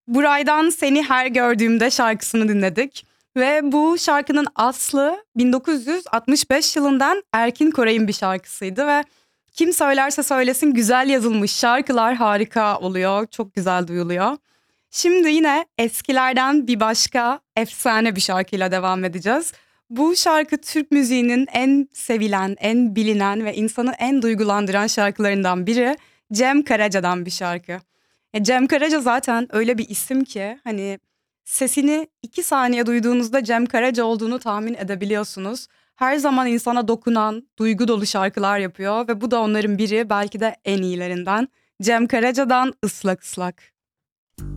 Buray'dan Seni Her Gördüğümde şarkısını dinledik. Ve bu şarkının aslı 1965 yılından Erkin Koray'ın bir şarkısıydı ve kim söylerse söylesin güzel yazılmış şarkılar harika oluyor, çok güzel duyuluyor. Şimdi yine eskilerden bir başka efsane bir şarkıyla devam edeceğiz. Bu şarkı Türk müziğinin en sevilen, en bilinen ve insanı en duygulandıran şarkılarından biri. Cem Karaca'dan bir şarkı. Cem Karaca zaten öyle bir isim ki hani sesini 2 saniye duyduğunuzda Cem Karaca olduğunu tahmin edebiliyorsunuz. Her zaman insana dokunan, duygu dolu şarkılar yapıyor ve bu da onların biri, belki de en iyilerinden. Cem Karaca'dan Islak Islak.